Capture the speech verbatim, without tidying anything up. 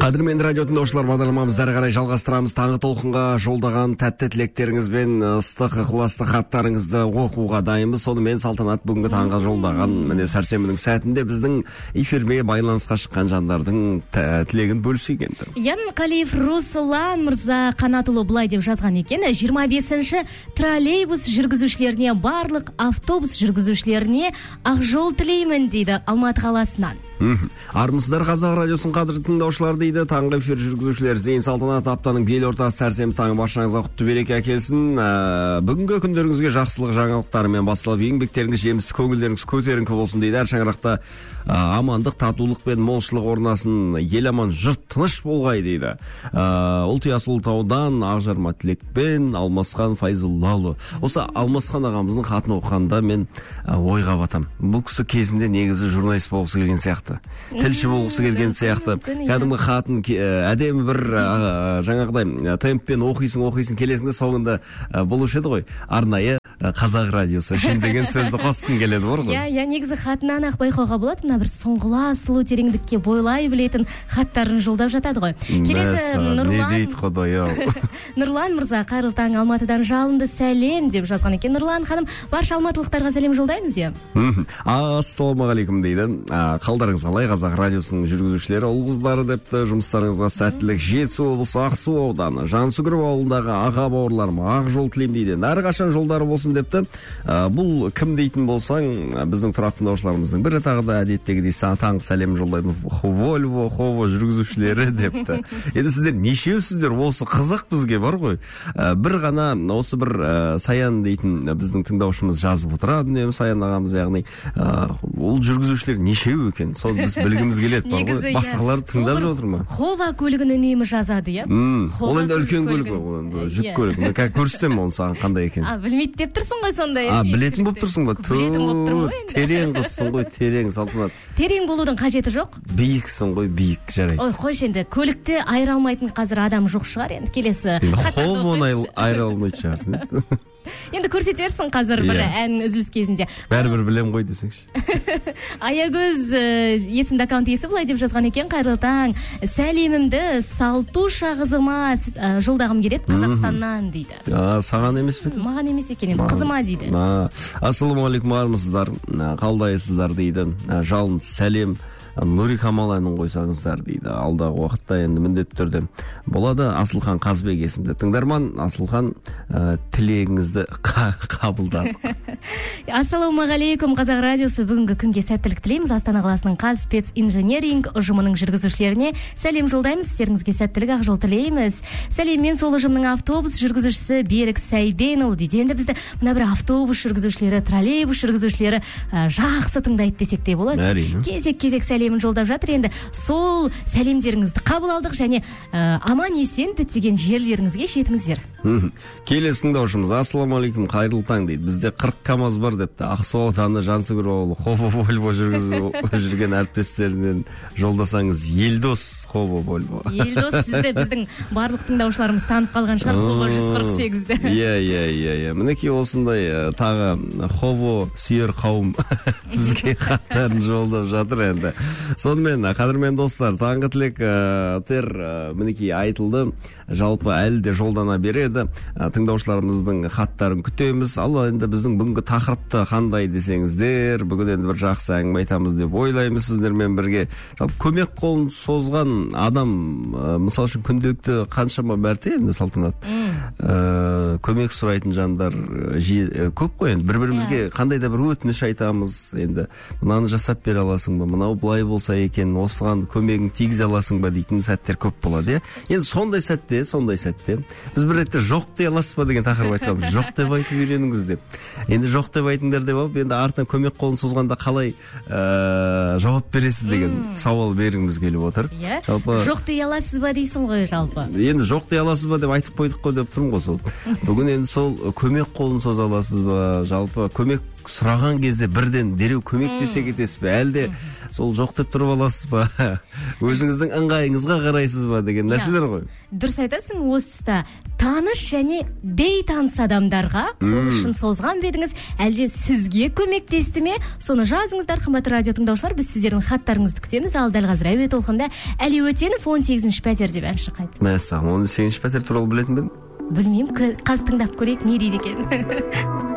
Қадірменді радио тыңдаушылар, бағдарламамызды әрі қарай жалғастырамыз. Таңғы толқынға жолдаған тәтті тілектеріңіз бен ыстық ықыласты хаттарыңызды оқуға дайынбыз. Сонымен салтанат бүгінгі таңға жолдаған міне сәрсенбінің сәтінде біздің эфирге байланысқа шыққан жандардың тілегін бөлісейік енді. Ян Қалиев Руслан мырза Қанатұлы былай деп жазған екен: жиырма бесінші троллейбус жүргізушілеріне, барлық автобус жүргізушілеріне ақ жол тілеймін дейді Алматы қаласынан. Армысыздар қазақ радиосын қадірлі тыңдаушылар дейді. Таңғы эфир жүргізушілер, зейін салтанат аптаның бел ортасы сәрсенбі таңы баршаңызға құтты береке әкелсін. Ә, бүгінгі күндеріңізге жақсылық жаңалықтарымен басталып, еңбектеріңіз жемісті, көңілдеріңіз көтеріңкі болсын дейді. Әр шаңырақта ә, амандық, татулық пен молшылық орнасын, ел аман, жұрт тыныш болғай дейді. Ә, Ұлтия Сұлтаудан Ақжарма тілекпен Алмасхан Файзуллалы. Осы Алмасхан ағамыздың хатын оқығанда мен ә, ойға батам. Бұл кісі кезінде негізі журналист болғысы келген сияқты, тілші болғысы келген сияқты. Кәдімгі хатын әдемі бір жаңағыдай темппен оқисың, оқисың, келесің де соңында болушы еді ғой, арнайы қазақ радиосы үшін деген сөзді қосқым келеді бар ғой. Иә, иә, негізі хатынан ақ байқауға болады, мына бір сұңғыла сұлу тереңдікке бойлай білетін хаттарын жолдап жатады ғой. Келесі Нұрлан. Не дейді Құдай ау. Нұрлан мырза, қайырлы таң, Алматыдан жалынды сәлем деп жазған екен. Нұрлан ханым, барша алматылықтарға сәлем жолдаймыз иә. Ассалаумағалейкум дейді. Қалдарыңыз қалай, қазақ радиосының жүргізушілері, ұл қыздары депті, жұмыстарыңызға сәттілік. Жетісу облысы Ақсу ауданы Жансүгіров ауылындағы аға бауырларым ақ жол тілеймін дейді. Әрқашан жолдары болсын депті. Бұл кім дейтін болсаң, біздің тұрақты тыңдаушыларымыздың бірі, тағы да әдеттегідей таңғы сәлем жолдайтын Вольво, Хово жүргізушілері депті. Енді сіздер нешеусіздер, осы қызық бізге бар ғой. Бір ғана осы бір Саян дейтін біздің тыңдаушымыз жазып отырады, үнемі Саян ағамыз, яғни ол жүргізушілер нешеу екен, сол біз білгіміз келеді бар ғой. Басқалар тыңдап жатыр ма? Хова көлігін үнемі жазады, иә? Ол енді үлкен көлік, ол жүк көлік. Мен көрсетемін оны саған қандай екен. А, білмейді деп тұрсың ғой сондай. А, білетін болып тұрсың ба? Білетін болып тұрмын ғой. Терең қызсың ғой, терең салтанат. Терең болудың қажеті жоқ. Биіксің ғой, биік жарайды. Ой, қойшы енді, көлікті айыра алмайтын қазір адам жоқ шығар енді, келесі. Хованы айыра алмайтын шығарсың. Енді көрсетерсің қазір бір ән үзіліс кезінде. Бәрібір білем ғой десеңші. Аягөз есімді аккаунт иесі былай деп жазған екен: қайырлы таң, сәлемімді Салтуша қызыма жолдағым келеді Қазақстаннан дейді. Саған емес пе? Маған емес екен, енді қызыма дейді. Ассалаумағалейкум, армысыздар, қалдайсыздар дейді. Жалын сәлем. Нұри Камал әнін қойсаңыздар дейді. Алдағы уақытта енді міндетті түрде болады. Асылхан Қазбек есімді тыңдарман. Асылхан, ә, тілегіңізді қабылдадық. Ассалаумағалейкум, қазақ радиосы бүгінгі күнге сәттілік тілейміз. Астана қаласының Қазспецинженеринг ұжымының жүргізушілеріне сәлем жолдаймыз. Сіздеріңізге сәттілік, ақ жол тілейміз. Сәлеммен сол ұжымның автобус жүргізушісі Берік Сайденұлы дейді. Енді бізді мына бір автобус жүргізушілері, троллейбус жүргізушілері ә, жақсы тыңдайды десек те болады. Кезек-кезек сәлемін жолдап жатыр. Енді сол сәлемдеріңізді қабыл алдық және ә, аман есен діттеген жерлеріңізге жетіңіздер. Келесі тыңдаушымыз: ассалаумағалейкум, қайырлы таң дейді. Бізде қырық КамАЗ бар депті. Ақсу ауданы Жансүгіров ауылы Хово Вольво жүргізіп жүрген әріптестерінен жолдасаңыз. Елдос Хово Вольво. Елдос, сізді біздің барлық тыңдаушыларымыз танып қалған шығар, Хово жүз қырық сегізді. Иә, иә, иә, иә. Мінекей осындай тағы Хово сүйер қауым бізге хаттарын жолдап жатыр енді. Сонымен, қадірмен достар, таңғы тілек тер мінекей айтылды. Жалпы әлі де жолдана береді. Тыңдаушыларымыздың хаттарын күтеміз. Ал енді біздің бүгінгі тақырыпты қандай десеңіздер, бүгін енді бір жақсы әңгіме айтамыз деп ойлаймыз сіздермен бірге. Жалпы көмек қолын созған адам, мысал үшін күнделікті қаншама мәрте енді салтанат көмек сұрайтын жандар көп қой енді. Бір-бірімізге қандай да бір өтініш айтамыз. Енді мынаны жасап бере аласың ба, мынау былай болса екен, осыған көмегің тигізе аласың ба дейтін сәттер көп болады. Енді сондай сәтте, сондай сәтте біз бір ретте жоқ дей аласыз ба деген тақырып айтқанбыз. Жоқ деп айтып үйреніңіз деп. Енді жоқ деп айтыңдар деп алып, енді артынан көмек қолын созғанда қалай жауап бересіз деген сауал бергіміз келіп отыр. Жалпы жоқ дей аласыз ба дейсің ғой жалпы. Енді жоқ дей аласыз ба деп айтып қойдық қой деп тұрмын ғой сол. Бүгін енді сол көмек қолын соза аласыз ба, жалпы көмек сұраған кезде бірден дереу көмектесе кетесіз бе, әлде сол жоқ деп тұрып аласыз ба, өзіңіздің ыңғайыңызға қарайсыз ба деген нәрселер ғой. Дұрыс айтасың, осы тұста таныш және бейтаныс адамдарға қол ұшын созған ба едіңіз, әлде сізге көмектесті ме? Соны жазыңыздар, қымбатты радио тыңдаушылар, біз сіздердің хаттарыңызды күтеміз. Ал дәл қазір әуе толқында Әли Өтенов он сегізінші пәтер деп ән шырқайды. Мәссаған, он сегізінші пәтер туралы білетін бе едің? Білмеймін, қазір тыңдап көрейік, не дейді екен.